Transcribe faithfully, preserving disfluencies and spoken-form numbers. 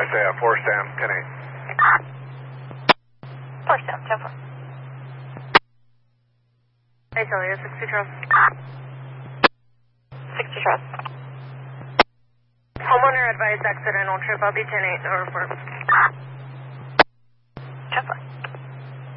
I say a four stem, ten eight. Four stem, ten four. Hey, Celia, sixty Trust. sixty Trust. Homeowner advised accidental trip. I'll be ten eight, over four.